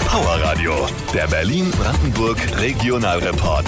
Power Radio, der Berlin-Brandenburg Regionalreport.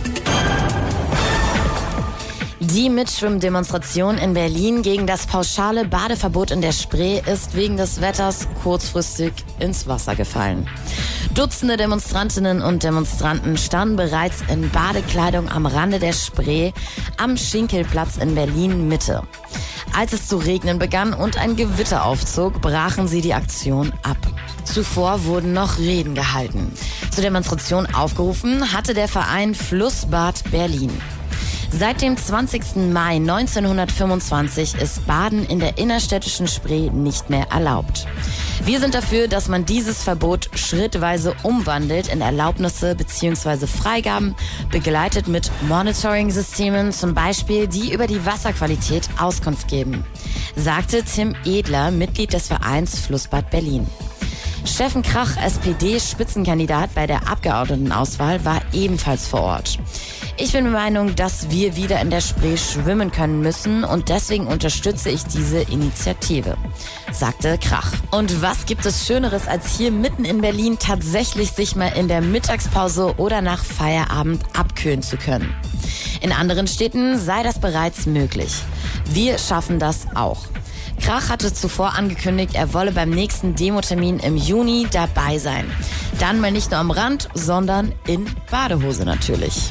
Die Mitschwimmdemonstration in Berlin gegen das pauschale Badeverbot in der Spree ist wegen des Wetters kurzfristig ins Wasser gefallen. Dutzende Demonstrantinnen und Demonstranten standen bereits in Badekleidung am Rande der Spree am Schinkelplatz in Berlin-Mitte. Als es zu regnen begann und ein Gewitter aufzog, brachen sie die Aktion ab. Zuvor wurden noch Reden gehalten. Zur Demonstration aufgerufen hatte der Verein Flussbad Berlin. Seit dem 20. Mai 1925 ist Baden in der innerstädtischen Spree nicht mehr erlaubt. Wir sind dafür, dass man dieses Verbot schrittweise umwandelt in Erlaubnisse bzw. Freigaben, begleitet mit Monitoring-Systemen, zum Beispiel, die über die Wasserqualität Auskunft geben, sagte Tim Edler, Mitglied des Vereins Flussbad Berlin. Steffen Krach, SPD-Spitzenkandidat bei der Abgeordnetenauswahl, war ebenfalls vor Ort. Ich bin der Meinung, dass wir wieder in der Spree schwimmen können müssen und deswegen unterstütze ich diese Initiative, sagte Krach. Und was gibt es Schöneres, als hier mitten in Berlin tatsächlich sich mal in der Mittagspause oder nach Feierabend abkühlen zu können? In anderen Städten sei das bereits möglich. Wir schaffen das auch. Krach hatte zuvor angekündigt, er wolle beim nächsten Demotermin im Juni dabei sein. Dann mal nicht nur am Rand, sondern in Badehose natürlich.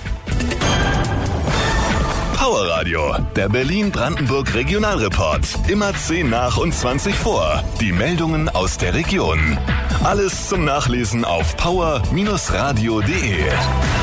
Power Radio, der Berlin-Brandenburg Regionalreport. Immer 10 nach und 20 vor. Die Meldungen aus der Region. Alles zum Nachlesen auf power-radio.de.